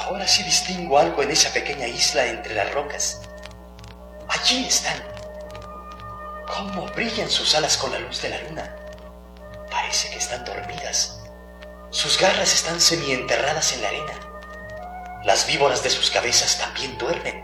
Ahora sí distingo algo en esa pequeña isla entre las rocas. Allí están. ¿Cómo brillan sus alas con la luz de la luna? Parece que están dormidas. Sus garras están semienterradas en la arena. Las víboras de sus cabezas también duermen.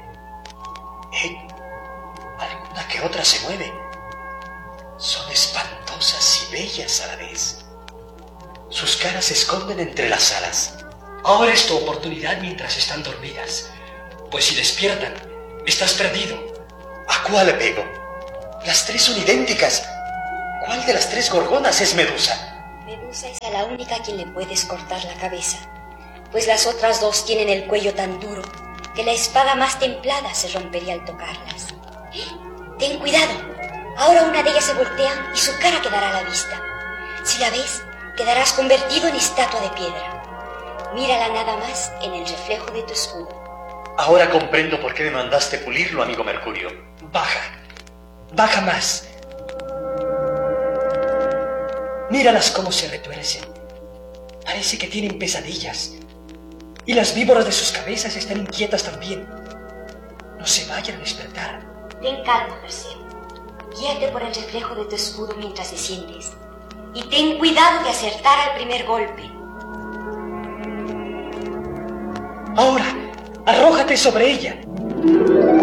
Alguna que otra se mueve. Son espantosas y bellas a la vez. Sus caras se esconden entre las alas. Ahora es tu oportunidad mientras están dormidas. Pues si despiertan, estás perdido. ¿A cuál pego? Las tres son idénticas. ¿Cuál de las tres gorgonas es Medusa? Medusa es a la única a quien le puedes cortar la cabeza, pues las otras dos tienen el cuello tan duro que la espada más templada se rompería al tocarlas. Ten cuidado. Ahora una de ellas se voltea y su cara quedará a la vista. Si la ves, quedarás convertido en estatua de piedra. Mírala nada más en el reflejo de tu escudo. Ahora comprendo por qué me mandaste pulirlo, amigo Mercurio. Baja más. Míralas cómo se retuercen. Parece que tienen pesadillas. Y las víboras de sus cabezas están inquietas también. No se vayan a despertar. Ten calma, Perseo. Guíate por el reflejo de tu escudo mientras desciendes. Y ten cuidado de acertar al primer golpe. Ahora, arrójate sobre ella.